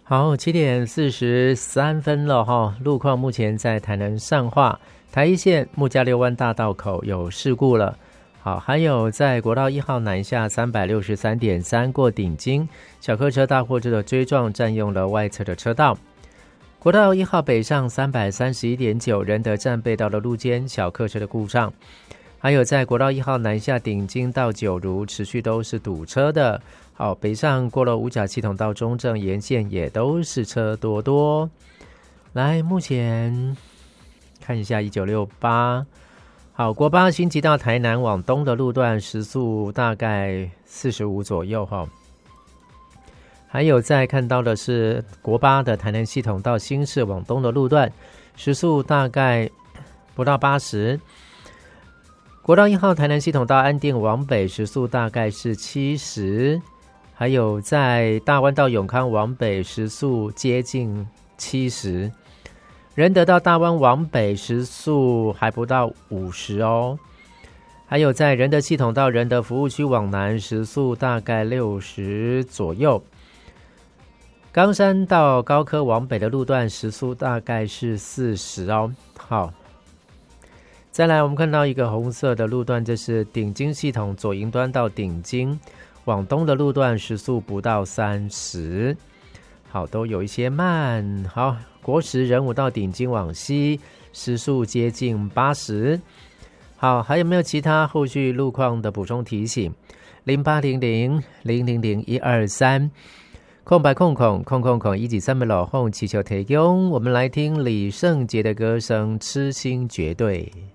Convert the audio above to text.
好，7:43了哈。路况目前在台南上化台一线木加六湾大道口有事故了。好，还有在国道1号南下363.3过顶金，小客车大货车的追撞占用了外侧的车道。国道1号北上331.9仁德站被道的路肩小客车的故障。还有在国道1号南下顶金到九如持续都是堵车的。好，北上过了五甲系统到中正沿线也都是车多。来，目前看一下1968。好，国八新吉到台南往东的路段时速大概45左右哈。还有再看到的是国八的台南系统到新市往东的路段时速大概不到80。国道1号台南系统到安定往北时速大概是70。还有在大湾到永康往北时速接近70，仁德到大湾往北时速还不到50哦。还有在仁德系统到仁德服务区往南时速大概60左右。冈山到高科往北的路段时速大概是40哦。好，再来我们看到一个红色的路段，这是顶金系统左营端到顶金往东的路段时速不到30，好，都有一些慢。好，国十仁武到顶金往西时速接近80。好，还有没有其他后续路况的补充提醒？0800000123空白空123号祈求提供。我们来听李圣杰的歌声《痴心绝对》。